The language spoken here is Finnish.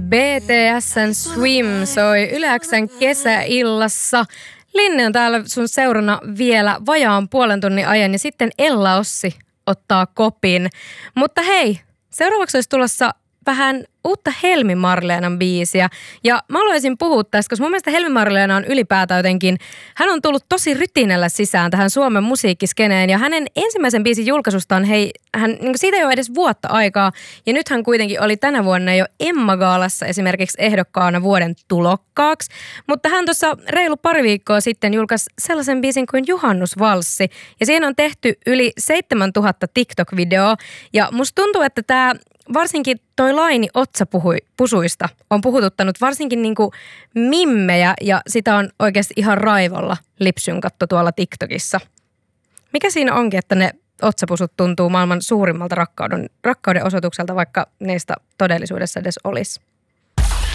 BTS:n Swim soi Yle X:n kesäillassa. Linne on täällä sun seurana vielä vajaan puolen tunnin ajan ja sitten Ella Ossi ottaa kopin. Mutta hei, seuraavaksi olisi tulossa vähän uutta Helmi Marleenan biisiä. Ja mä haluaisin puhua tästä, koska mun mielestä Helmi Marleena on ylipäätään jotenkin, hän on tullut tosi rytinällä sisään tähän Suomen musiikkiskeneen. Ja hänen ensimmäisen biisin julkaisustaan, siitä ei ole edes vuotta aikaa. Ja nyt hän kuitenkin oli tänä vuonna jo Emma-gaalassa esimerkiksi ehdokkaana vuoden tulokkaaksi. Mutta hän tuossa reilu pari viikkoa sitten julkaisi sellaisen biisin kuin Juhannusvalssi. Ja siihen on tehty yli 7000 TikTok-videoa. Ja musta tuntuu, että tämä varsinkin toi laini otsapusuista on puhututtanut varsinkin niinku mimmejä ja sitä on oikeasti ihan raivolla lipsynkattu tuolla TikTokissa. Mikä siinä onkin, että ne otsapusut tuntuu maailman suurimmalta rakkauden osoitukselta, vaikka niistä todellisuudessa edes olisi?